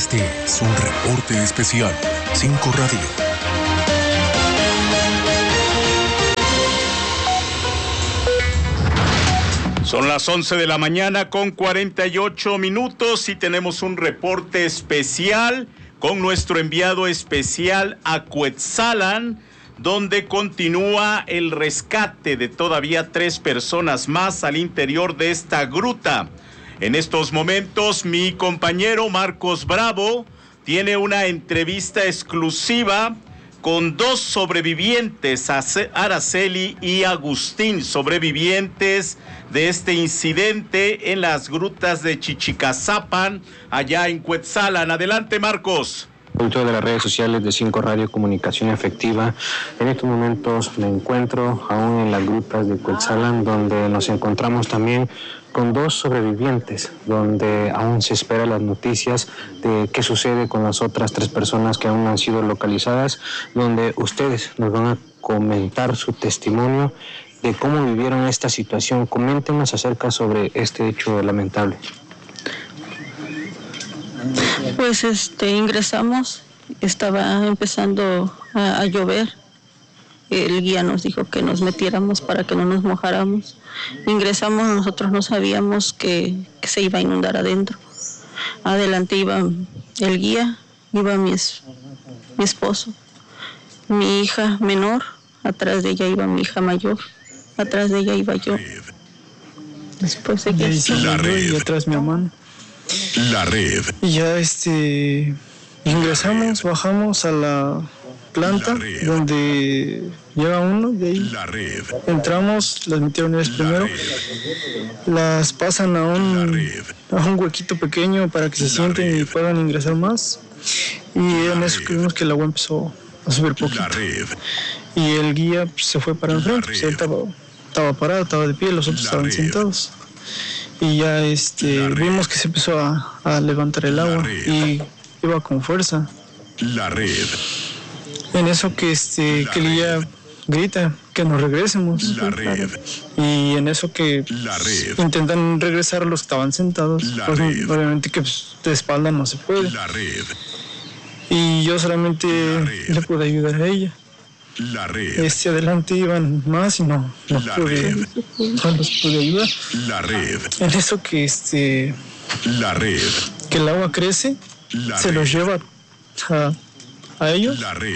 Este es un reporte especial. 5 Radio. Son las 11 de la mañana con 48 minutos y tenemos un reporte especial con nuestro enviado especial a Cuetzalan, donde continúa el rescate de todavía 3 personas más al interior de esta gruta. En estos momentos, mi compañero Marcos Bravo tiene una entrevista exclusiva con 2 sobrevivientes, Araceli y Agustín, sobrevivientes de este incidente en las grutas de Chichicazapan, allá en Cuetzalan. Adelante, Marcos. De las redes sociales de 5 Radio Comunicación Efectiva. En estos momentos me encuentro aún en las grutas de Cuetzalan, donde nos encontramos también con 2 sobrevivientes, donde aún se esperan las noticias de qué sucede con las otras 3 personas que aún no han sido localizadas, donde ustedes nos van a comentar su testimonio de cómo vivieron esta situación. Coméntenos acerca sobre este hecho lamentable. Pues ingresamos, estaba empezando a llover. El guía nos dijo que nos metiéramos para que no nos mojáramos. Ingresamos, nosotros no sabíamos que se iba a inundar adentro. Adelante iba el guía, iba mi esposo, mi hija menor, atrás de ella iba mi hija mayor, atrás de ella iba yo. Después de que y atrás mi hermano. La red. Y ya ingresamos, bajamos a la planta donde llega uno, de ahí entramos, las metieron ellas primero, las pasan a un huequito pequeño para que se sienten y puedan ingresar más, y en eso vimos que el agua empezó a subir poquito y el guía se fue para enfrente, pues él estaba parado, estaba de pie, los otros estaban sentados y ya vimos que se empezó a levantar el agua y iba con fuerza. En eso que el guía grita que nos regresemos. Y en eso que intentan regresar los que estaban sentados, pues obviamente que de espalda no se puede. Y yo solamente le pude ayudar a ella. Adelante iban más y no los pude ayudar. En eso que que el agua crece, se los lleva a ellos.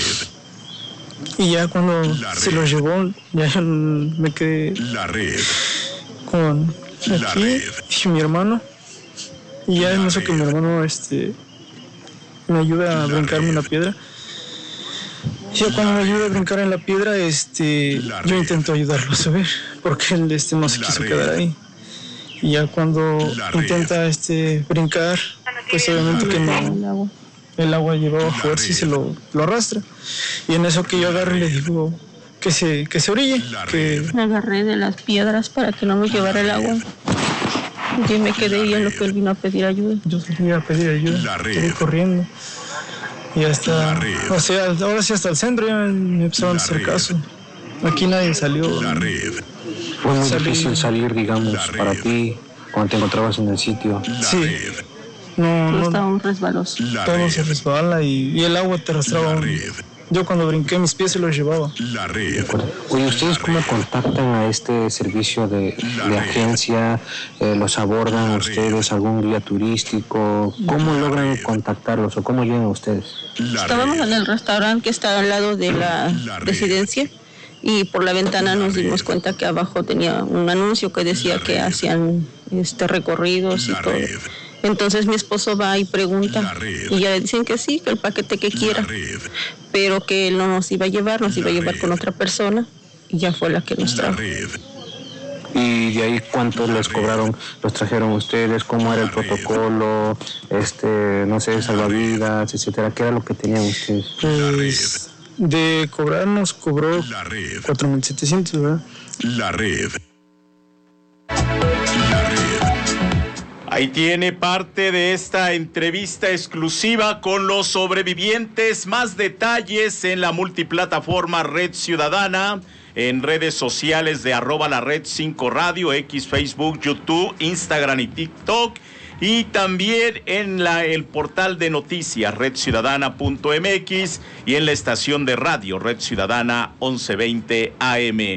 Y ya cuando se los llevó, ya yo me quedé con aquí y mi hermano. Y ya en eso que mi hermano me ayuda a brincarme una piedra. Y ya cuando me ayuda a brincar en la piedra, yo intento ayudarlo a subir, porque él no se quiso quedar ahí. Y ya cuando intenta brincar, pues obviamente que no. El agua llevaba fuerza y se lo arrastra. Y en eso que yo agarro y le digo que se orille. Me agarré de las piedras para que no me llevara el agua. Yo me quedé ahí en lo que él vino a pedir ayuda. Yo fui a pedir ayuda, estoy corriendo. Y hasta, ahora sí hasta el centro ya me empezaron a hacer caso. Aquí nadie salió. Fue muy difícil salir, digamos, para ti, cuando te encontrabas en el sitio. Sí. No estaba un resbaloso. Todo se resbala y el agua te arrastraba. Yo cuando brinqué mis pies se los llevaba. Oye, ¿ustedes cómo contactan a este servicio de agencia? ¿Los abordan ustedes? ¿Algún guía turístico? ¿Cómo logran contactarlos o cómo llegan ustedes? Estábamos en el restaurante que está al lado de la residencia y por la ventana nos dimos cuenta que abajo tenía un anuncio que decía que hacían recorridos y todo. Entonces mi esposo va y pregunta y ya le dicen que sí, que el paquete que quiera, pero que él no nos iba a llevar, nos iba a llevar con otra persona y ya fue la que nos trajo. ¿Y de ahí cuánto les cobraron, los trajeron ustedes? ¿Cómo era el protocolo? No sé, salvavidas, etcétera. ¿Qué era lo que tenían ustedes? Pues de cobrar nos cobró 4,700, ¿verdad? La red. Ahí tiene parte de esta entrevista exclusiva con los sobrevivientes. Más detalles en la multiplataforma Red Ciudadana, en redes sociales de @la red 5 Radio, X, Facebook, YouTube, Instagram y TikTok. y también en el portal de noticias redciudadana.mx y en la estación de radio Red Ciudadana 1120 AM.